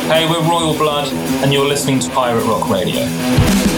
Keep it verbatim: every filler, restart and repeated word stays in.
Hey, we're Royal Blood, and you're listening to Pirate Rock Radio.